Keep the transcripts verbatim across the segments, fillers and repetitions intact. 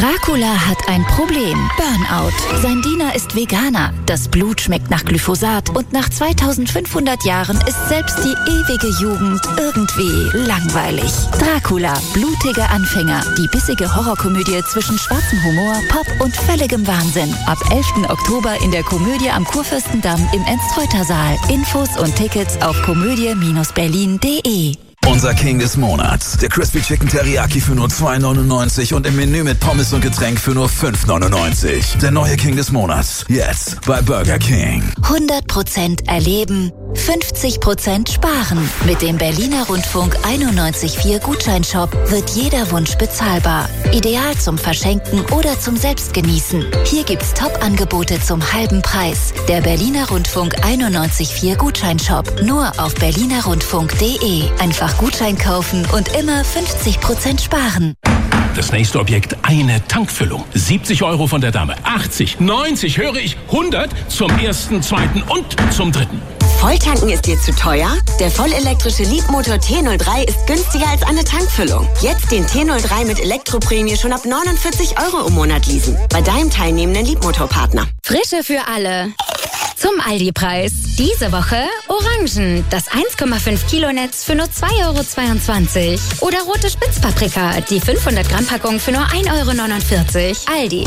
Dracula hat ein Problem. Burnout. Sein Diener ist Veganer. Das Blut schmeckt nach Glyphosat und nach zweitausendfünfhundert Jahren ist selbst die ewige Jugend irgendwie langweilig. Dracula. Blutige Anfänger. Die bissige Horrorkomödie zwischen schwarzem Humor, Pop und völligem Wahnsinn. Ab elften Oktober in der Komödie am Kurfürstendamm im Ernst-Reuter-Saal. Infos und Tickets auf komödie Bindestrich berlin punkt de. Unser King des Monats. Der Crispy Chicken Teriyaki für nur zwei neunundneunzig und im Menü mit Pommes und Getränk für nur fünf neunundneunzig. Der neue King des Monats. Jetzt bei Burger King. hundert Prozent erleben, fünfzig Prozent sparen. Mit dem Berliner Rundfunk einundneunzig Komma vier Gutscheinshop wird jeder Wunsch bezahlbar. Ideal zum Verschenken oder zum Selbstgenießen. Hier gibt's Top-Angebote zum halben Preis. Der Berliner Rundfunk einundneunzig Komma vier Gutscheinshop. Nur auf berliner rundfunk punkt de. Einfach Gutschein kaufen und immer fünfzig Prozent sparen. Das nächste Objekt, eine Tankfüllung. siebzig Euro von der Dame, achtzig, neunzig, höre ich, hundert zum ersten, zweiten und zum dritten. Volltanken ist dir zu teuer? Der vollelektrische Leapmotor T null drei ist günstiger als eine Tankfüllung. Jetzt den T null drei mit Elektroprämie schon ab neunundvierzig Euro im Monat leasen. Bei deinem teilnehmenden Leapmotor-Partner. Frische für alle. Zum Aldi-Preis. Diese Woche Orangen. Das eins Komma fünf Kilo Netz für nur zwei Euro zweiundzwanzig. Oder rote Spitzpaprika. Die fünfhundert Gramm Packung für nur ein Euro neunundvierzig. Aldi.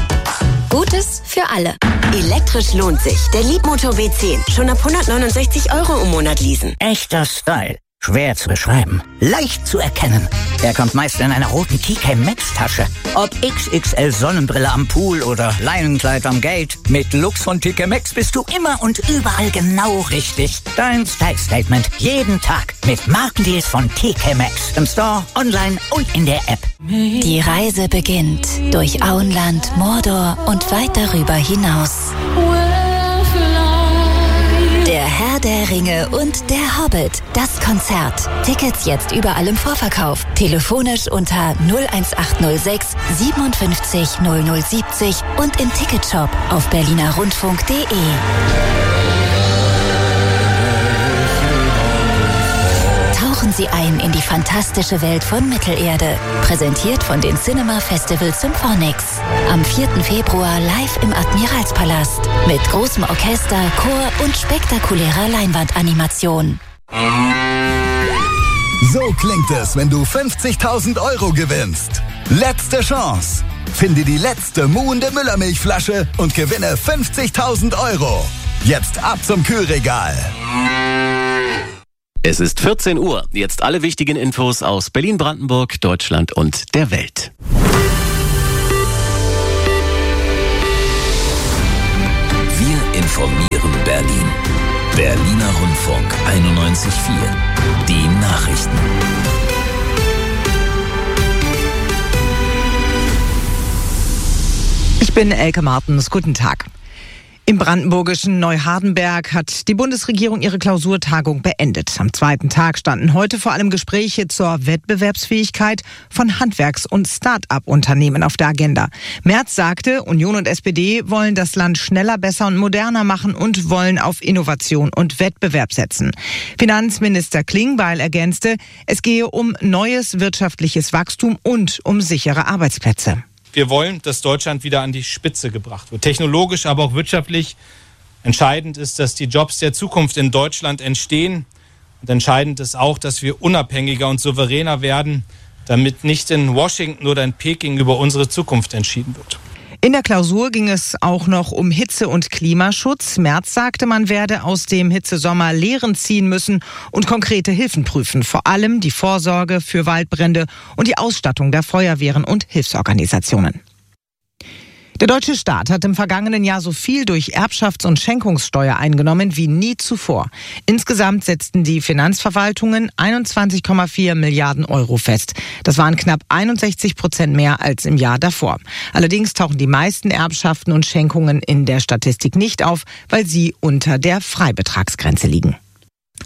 Gutes für alle. Elektrisch lohnt sich. Der Leapmotor W zehn. Schon ab hundertneunundsechzig Euro im Monat leasen. Echter Style. Schwer zu beschreiben. Leicht zu erkennen. Er kommt meist in einer roten T K Maxx Tasche. Ob X X L Sonnenbrille am Pool oder Leinenkleid am Gate. Mit Looks von T K Maxx bist du immer und überall genau richtig. Dein Style Statement. Jeden Tag. Mit Markendeals von T K Maxx. Im Store, online und in der App. Die Reise beginnt durch Auenland, Mordor und weit darüber hinaus. Der Herr der Ringe und der Hobbit. Das Konzert. Tickets jetzt überall im Vorverkauf. Telefonisch unter null eins acht null sechs siebenundfünfzig null null siebzig und im Ticketshop auf berliner rundfunk punkt de. Tauchen Sie ein in die fantastische Welt von Mittelerde. Präsentiert von den Cinema Festival Symphonics. Am vierten Februar live im Admiralspalast. Mit großem Orchester, Chor und spektakulärer Leinwandanimation. So klingt es, wenn du fünfzigtausend Euro gewinnst. Letzte Chance. Finde die letzte muhende Müllermilchflasche und gewinne fünfzigtausend Euro. Jetzt ab zum Kühlregal. Es ist vierzehn Uhr. Jetzt alle wichtigen Infos aus Berlin, Brandenburg, Deutschland und der Welt. Wir informieren Berlin. Berliner Rundfunk einundneunzig Komma vier. Die Nachrichten. Ich bin Elke Martens. Guten Tag. Im brandenburgischen Neuhardenberg hat die Bundesregierung ihre Klausurtagung beendet. Am zweiten Tag standen heute vor allem Gespräche zur Wettbewerbsfähigkeit von Handwerks- und Start-up-Unternehmen auf der Agenda. Merz sagte, Union und S P D wollen das Land schneller, besser und moderner machen und wollen auf Innovation und Wettbewerb setzen. Finanzminister Klingbeil ergänzte, es gehe um neues wirtschaftliches Wachstum und um sichere Arbeitsplätze. Wir wollen, dass Deutschland wieder an die Spitze gebracht wird. Technologisch, aber auch wirtschaftlich. Entscheidend ist, dass die Jobs der Zukunft in Deutschland entstehen. Und entscheidend ist auch, dass wir unabhängiger und souveräner werden, damit nicht in Washington oder in Peking über unsere Zukunft entschieden wird. In der Klausur ging es auch noch um Hitze- und Klimaschutz. Merz sagte, man werde aus dem Hitzesommer Lehren ziehen müssen und konkrete Hilfen prüfen. Vor allem die Vorsorge für Waldbrände und die Ausstattung der Feuerwehren und Hilfsorganisationen. Der deutsche Staat hat im vergangenen Jahr so viel durch Erbschafts- und Schenkungssteuer eingenommen wie nie zuvor. Insgesamt setzten die Finanzverwaltungen einundzwanzig Komma vier Milliarden Euro fest. Das waren knapp einundsechzig Prozent mehr als im Jahr davor. Allerdings tauchen die meisten Erbschaften und Schenkungen in der Statistik nicht auf, weil sie unter der Freibetragsgrenze liegen.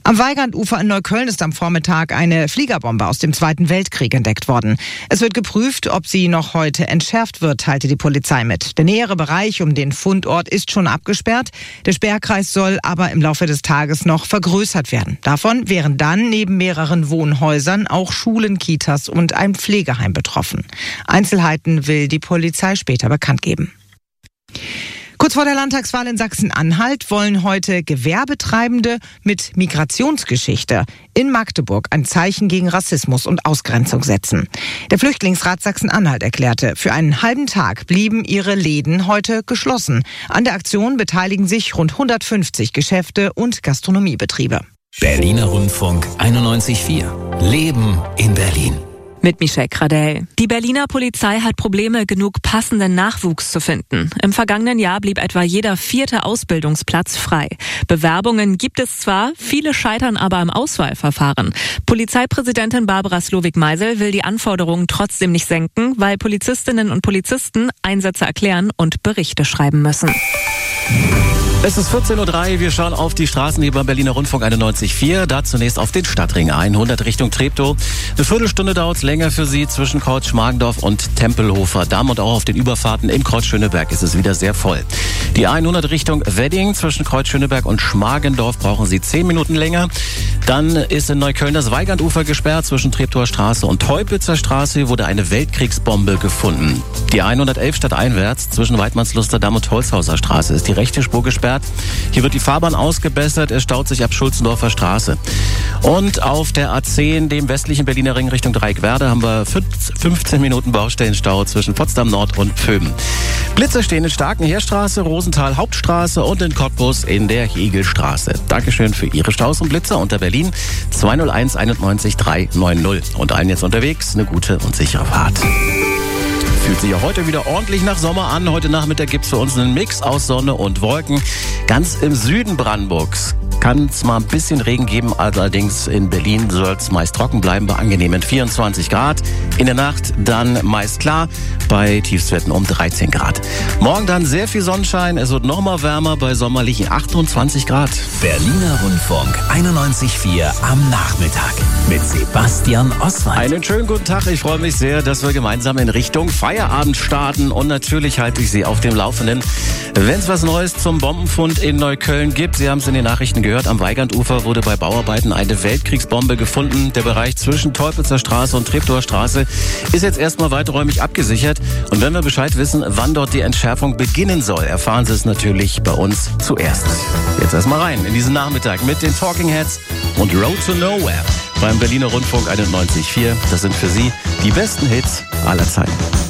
Am Weigandufer in Neukölln ist am Vormittag eine Fliegerbombe aus dem Zweiten Weltkrieg entdeckt worden. Es wird geprüft, ob sie noch heute entschärft wird, teilte die Polizei mit. Der nähere Bereich um den Fundort ist schon abgesperrt. Der Sperrkreis soll aber im Laufe des Tages noch vergrößert werden. Davon wären dann neben mehreren Wohnhäusern auch Schulen, Kitas und ein Pflegeheim betroffen. Einzelheiten will die Polizei später bekannt geben. Kurz vor der Landtagswahl in Sachsen-Anhalt wollen heute Gewerbetreibende mit Migrationsgeschichte in Magdeburg ein Zeichen gegen Rassismus und Ausgrenzung setzen. Der Flüchtlingsrat Sachsen-Anhalt erklärte, für einen halben Tag blieben ihre Läden heute geschlossen. An der Aktion beteiligen sich rund hundertfünfzig Geschäfte und Gastronomiebetriebe. Berliner Rundfunk einundneunzig Komma vier. Leben in Berlin. Mit Michelle Gradell. Die Berliner Polizei hat Probleme, genug passenden Nachwuchs zu finden. Im vergangenen Jahr blieb etwa jeder vierte Ausbildungsplatz frei. Bewerbungen gibt es zwar, viele scheitern aber im Auswahlverfahren. Polizeipräsidentin Barbara Slowik-Meisel will die Anforderungen trotzdem nicht senken, weil Polizistinnen und Polizisten Einsätze erklären und Berichte schreiben müssen. Es ist vierzehn Uhr drei, wir schauen auf die Straßen hier beim Berliner Rundfunk einundneunzig Komma vier. Da zunächst auf den Stadtring hundert Richtung Treptow. Eine Viertelstunde dauert es länger für Sie zwischen Kreuz Schmargendorf und Tempelhofer Damm. Und auch auf den Überfahrten in Kreuz Schöneberg ist es wieder sehr voll. Die hundert Richtung Wedding zwischen Kreuz Schöneberg und Schmargendorf brauchen Sie zehn Minuten länger. Dann ist in Neukölln das Weigandufer gesperrt zwischen Treptower Straße und Teupitzer Straße. Hier wurde eine Weltkriegsbombe gefunden. Die hundertelf stadteinwärts zwischen Weidmannsluster Damm und Holzhauser Straße ist die rechte Spur gesperrt. Hier wird die Fahrbahn ausgebessert, es staut sich ab Schulzendorfer Straße. Und auf der A zehn, dem westlichen Berliner Ring Richtung Dreieckwerder, haben wir fünfzehn Minuten Baustellenstau zwischen Potsdam Nord und Pöben. Blitze stehen in Starkenheerstraße, Rosenthal Hauptstraße und in Cottbus in der Hegelstraße. Dankeschön für Ihre Staus und Blitzer unter Berlin zwei null eins einundneunzig dreihundertneunzig. Und allen jetzt unterwegs eine gute und sichere Fahrt. Fühlt sich auch heute wieder ordentlich nach Sommer an. Heute Nachmittag gibt es für uns einen Mix aus Sonne und Wolken. Ganz im Süden Brandenburgs kann es mal ein bisschen Regen geben. Allerdings in Berlin soll es meist trocken bleiben bei angenehmen vierundzwanzig Grad. In der Nacht dann meist klar bei Tiefstwerten um dreizehn Grad. Morgen dann sehr viel Sonnenschein. Es wird noch mal wärmer bei sommerlichen achtundzwanzig Grad. Berliner Rundfunk einundneunzig Komma vier am Nachmittag mit Sebastian Oswald. Einen schönen guten Tag. Ich freue mich sehr, dass wir gemeinsam in Richtung Feierabend starten. Und natürlich halte ich Sie auf dem Laufenden, wenn es was Neues zum Bombenfund in Neukölln gibt. Sie haben es in den Nachrichten gehört. Am Weigandufer wurde bei Bauarbeiten eine Weltkriegsbombe gefunden. Der Bereich zwischen Teupitzer Straße und Treptower Straße ist jetzt erstmal weiträumig abgesichert. Und wenn wir Bescheid wissen, wann dort die Entschärfung beginnen soll, erfahren Sie es natürlich bei uns zuerst. Jetzt erstmal rein in diesen Nachmittag mit den Talking Heads und Road to Nowhere beim Berliner Rundfunk einundneunzig Komma vier. Das sind für Sie die besten Hits aller Zeiten.